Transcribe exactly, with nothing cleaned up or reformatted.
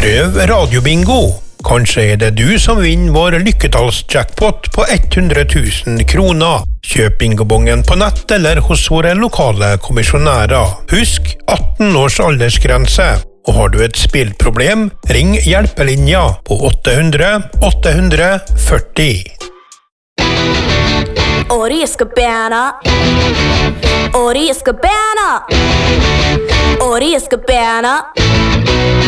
Prøv radiobingo. Kanskje er det du som vinner vår lykketallsjackpot på hundre tusen kroner. Kjøp bingobongen på nett eller hos våre lokale kommisjonærer. Husk atten års aldersgrense. Og har du et spillproblem, ring hjelpelinja på åtte hundre åtte hundre førti. Ori Escabana. Ori Escabana. Ori Escabana.